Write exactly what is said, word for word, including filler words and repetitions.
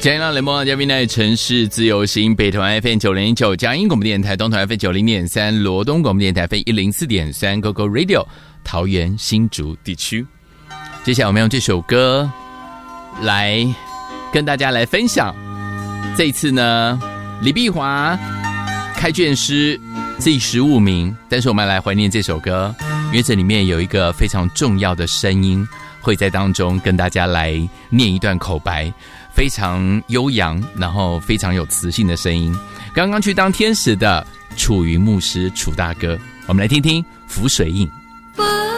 今天让雷梦嘉宾呢，城市自由行北团 F M 九零九，嘉音广播电台东团 F M 九零点三，罗东广播电台 F M 一零四点三 ，Go Go Radio 桃园新竹地区。接下来我们用这首歌来跟大家来分享。这一次呢，李碧华开卷诗第十五名，但是我们来怀念这首歌，因为这里面有一个非常重要的声音会在当中跟大家来念一段口白。非常悠扬，然后非常有磁性的声音。刚刚去当天使的楚云牧师楚大哥，我们来听听浮水印。